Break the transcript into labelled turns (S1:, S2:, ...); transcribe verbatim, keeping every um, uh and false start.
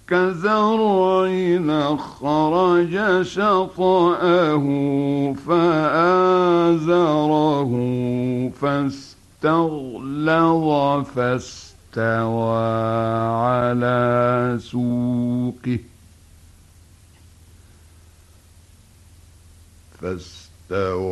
S1: كزرع أخرج شطأه فآزره فاستغلظ فاستوى على سوقه فاستوى